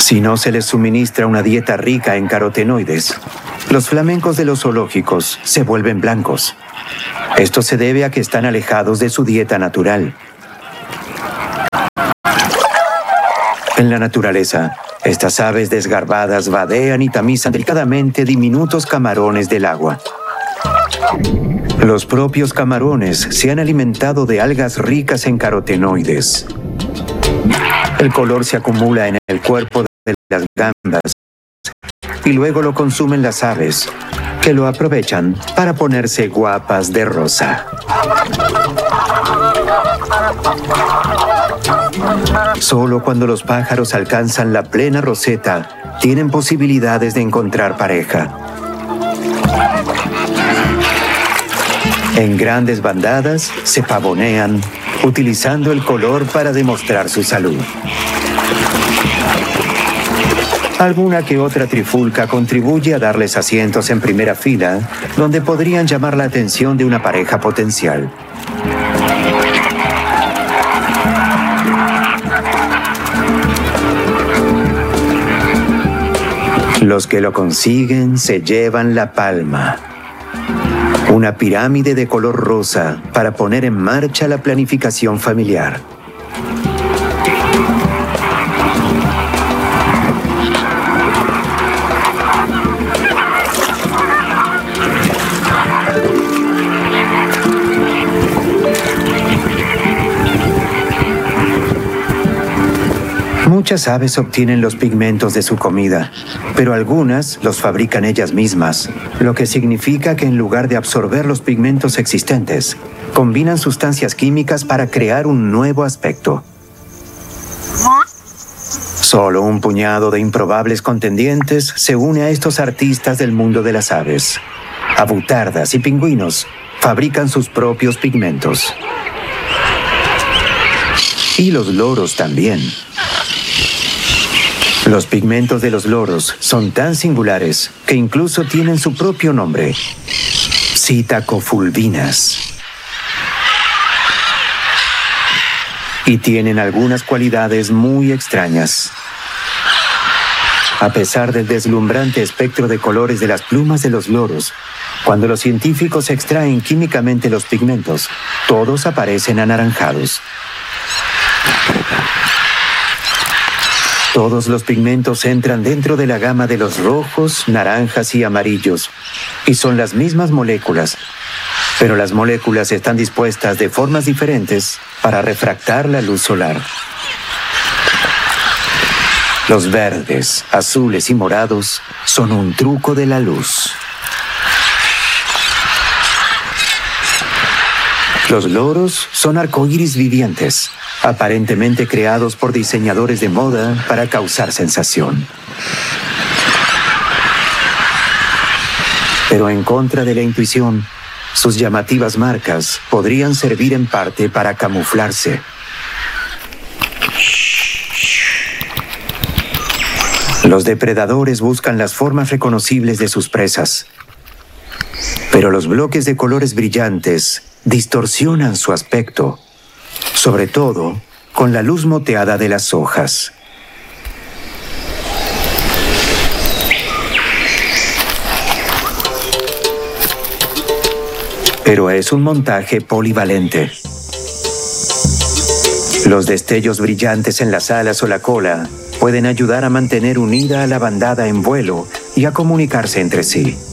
Si no se les suministra una dieta rica en carotenoides, los flamencos de los zoológicos se vuelven blancos. Esto se debe a que están alejados de su dieta natural. En la naturaleza, estas aves desgarbadas vadean y tamizan delicadamente diminutos camarones del agua. Los propios camarones se han alimentado de algas ricas en carotenoides. El color se acumula en el cuerpo de las gambas y luego lo consumen las aves, que lo aprovechan para ponerse guapas de rosa. Solo cuando los pájaros alcanzan la plena roseta, tienen posibilidades de encontrar pareja. En grandes bandadas se pavonean, utilizando el color para demostrar su salud. Alguna que otra trifulca contribuye a darles asientos en primera fila, donde podrían llamar la atención de una pareja potencial. Los que lo consiguen se llevan la palma. Una pirámide de color rosa para poner en marcha la planificación familiar. Muchas aves obtienen los pigmentos de su comida, pero algunas los fabrican ellas mismas, lo que significa que en lugar de absorber los pigmentos existentes, combinan sustancias químicas para crear un nuevo aspecto. Solo un puñado de improbables contendientes se une a estos artistas del mundo de las aves. Avutardas y pingüinos fabrican sus propios pigmentos. Y los loros también. Los pigmentos de los loros son tan singulares que incluso tienen su propio nombre: citacofulvinas. Y tienen algunas cualidades muy extrañas. A pesar del deslumbrante espectro de colores de las plumas de los loros, cuando los científicos extraen químicamente los pigmentos, todos aparecen anaranjados. Todos los pigmentos entran dentro de la gama de los rojos, naranjas y amarillos, y son las mismas moléculas, pero las moléculas están dispuestas de formas diferentes para refractar la luz solar. Los verdes, azules y morados son un truco de la luz. Los loros son arcoíris vivientes, aparentemente creados por diseñadores de moda para causar sensación. Pero en contra de la intuición, sus llamativas marcas podrían servir en parte para camuflarse. Los depredadores buscan las formas reconocibles de sus presas, pero los bloques de colores brillantes distorsionan su aspecto, sobre todo con la luz moteada de las hojas. Pero es un montaje polivalente. Los destellos brillantes en las alas o la cola pueden ayudar a mantener unida a la bandada en vuelo y a comunicarse entre sí.